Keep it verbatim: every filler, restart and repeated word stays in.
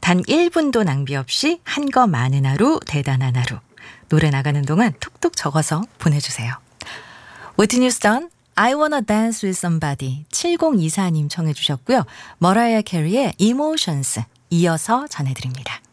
단 일 분도 낭비 없이 한 거 많은 하루, 대단한 하루. 노래 나가는 동안 톡톡 적어서 보내주세요. Whitney Houston, I wanna dance with somebody. 칠공이사 님 청해 주셨고요. 머라이어 캐리의 Emotions 이어서 전해드립니다.